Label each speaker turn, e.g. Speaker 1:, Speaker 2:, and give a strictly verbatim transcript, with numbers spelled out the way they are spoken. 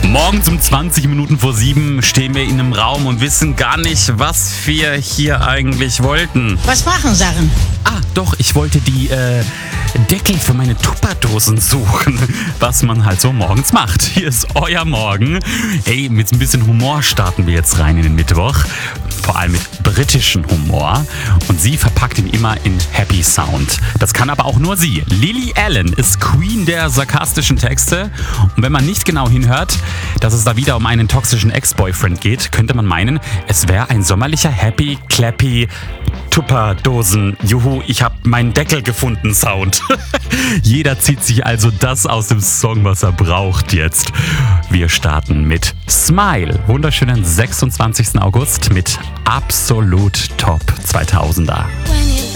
Speaker 1: Morgens um zwanzig Minuten vor sieben stehen wir in einem Raum und wissen gar nicht, was wir hier eigentlich wollten.
Speaker 2: Was machen Sachen?
Speaker 1: Ah, doch, ich wollte die äh, Deckel für meine Tupperdosen suchen, was man halt so morgens macht. Hier ist euer Morgen. Hey, mit ein bisschen Humor starten wir jetzt rein in den Mittwoch. Vor allem mit britischem Humor. Und sie verpackt ihn immer in Happy Sound. Das kann aber auch nur sie. Lily Allen ist Queen der sarkastischen Texte. Und wenn man nicht genau hinhört, dass es da wieder um einen toxischen Ex-Boyfriend geht, könnte man meinen, es wäre ein sommerlicher Happy, Clappy, Tupperdosen, juhu, ich hab meinen Deckel gefunden Sound. Jeder zieht sich also das aus dem Song, was er braucht jetzt. Wir starten mit Smile. Wunderschönen sechsundzwanzigsten August mit absolut Top zweitausender.